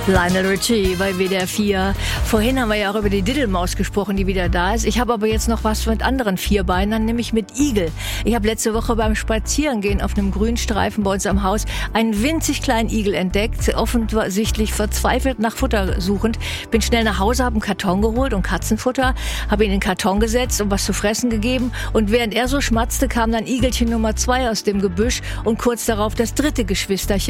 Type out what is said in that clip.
Lionel Richie bei WDR 4. Vorhin haben wir ja auch über die Diddelmaus gesprochen, die wieder da ist. Ich habe aber jetzt noch was mit anderen Vierbeinern, nämlich mit Igel. Ich habe letzte Woche beim Spazierengehen auf einem Grünstreifen bei uns am Haus einen winzig kleinen Igel entdeckt, offensichtlich verzweifelt nach Futter suchend. Bin schnell nach Hause, habe einen Karton geholt und Katzenfutter, habe ihn in den Karton gesetzt und was zu fressen gegeben. Und während er so schmatzte, kam dann Igelchen Nummer 2 aus dem Gebüsch und kurz darauf das dritte Geschwisterchen.